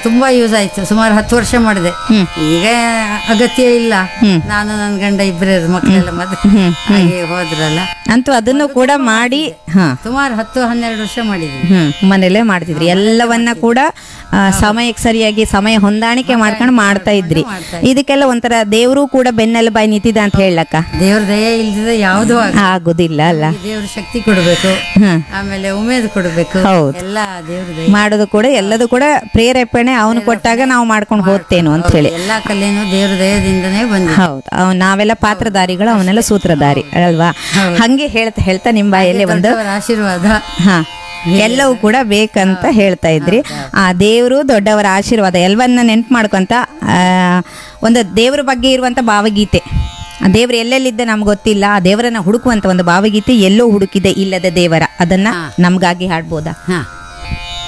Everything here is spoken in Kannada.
ತುಂಬಾ ಯೂಸ್ ಆಯ್ತು. ಸುಮಾರು 10 ವರ್ಷ ಮಾಡಿದೆ. ಈಗ ಅಗತ್ಯ ಇಲ್ಲ. ನಾನು ನನ್ನ ಗಂಡ ಇಬ್ಬರೇ ಮಕ್ಕಳೆಲ್ಲ ಮದುವೆ ಹಾಗೆ ಹೋದ್ರಲ್ಲ. ಅಂತೂ ಅದನ್ನು ಕೂಡ ಮಾಡಿ ಸುಮಾರು 10-12 ವರ್ಷ ಮಾಡಿದ್ವಿ. ಮನೇಲೆ ಮಾಡ್ತಿದ್ರಿ ಎಲ್ಲವನ್ನ ಕೂಡ ಸಮಯಕ್ಕೆ ಸರಿಯಾಗಿ ಸಮಯ ಹೊಂದಾಣಿಕೆ ಮಾಡ್ಕೊಂಡು ಮಾಡ್ತಾ ಇದ್ರಿ. ಇದಕ್ಕೆಲ್ಲ ಒಂಥರ ದೇವರು ಕೂಡ ಬೆನ್ನೆಲುಬಾಯಿ ನಿಂತಿದೆ ಅಂತ ಹೇಳಕ್ಕ. ದೇವ್ರ ದಯ ಇಲ್ದಿದೆ ಯಾವ್ದು ಆಗುದಿಲ್ಲ ಅಲ್ಲ. ದೇವ್ರ ಶಕ್ತಿ ಕೊಡ್ಬೇಕು, ಆಮೇಲೆ ಉಮೇದು ಕೊಡ್ಬೇಕು. ಹೌದು, ಎಲ್ಲ ದೇವ್ರ ದಯ. ಮಾಡೋದು ಕೂಡ ಎಲ್ಲದೂ ಕೂಡ ಪ್ರೇರೇಪಣೆ ಅವನು ಕೊಟ್ಟಾಗ ನಾವು ಮಾಡ್ಕೊಂಡು ಹೋಗ್ತೇನು ಅಂತ ಹೇಳಿ. ಎಲ್ಲಾ ಕಲೆನೂ ದೇವ್ರ ದಯದಿಂದನೇ ಬಂದ. ಹೌದು, ನಾವೆಲ್ಲ ಪಾತ್ರಧಾರಿಗಳು, ಅವನೆಲ್ಲ ಸೂತ್ರಧಾರಿ ಅಲ್ವಾ. ಹಂಗೆ ಹೇಳ್ತಾ ಹೇಳ್ತಾ ನಿಮ್ಮ ಬಾಯಲ್ಲಿ ಒಂದು ಆಶೀರ್ವಾದ ಎಲ್ಲವೂ ಕೂಡ ಬೇಕಂತ ಹೇಳ್ತಾ ಇದ್ರಿ. ಆ ದೇವರು ದೊಡ್ಡವರ ಆಶೀರ್ವಾದ ಎಲ್ಲವನ್ನ ನೆನ್ಪು ಮಾಡ್ಕೊಂತ ಒಂದು ದೇವರ ಬಗ್ಗೆ ಇರುವಂತ ಭಾವಗೀತೆ, ಆ ದೇವ್ರು ಎಲ್ಲೆಲ್ಲಿದ್ದ ನಮ್ಗೆ ಗೊತ್ತಿಲ್ಲ, ಆ ದೇವರನ್ನ ಹುಡುಕುವಂತ ಒಂದು ಭಾವಗೀತೆ, ಎಲ್ಲೋ ಹುಡುಕಿದೆ ಇಲ್ಲದ ದೇವರ, ಅದನ್ನ ನಮ್ಗಾಗಿ ಹಾಡ್ಬೋದಾ?